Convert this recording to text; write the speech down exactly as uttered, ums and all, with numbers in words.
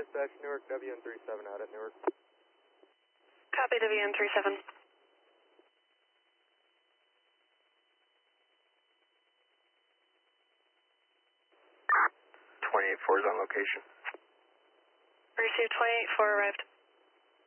dispatch, Newark, W N thirty-seven out at Newark. Copy, W N thirty-seven. twenty-eight four is on location. Received twenty-eight four arrived.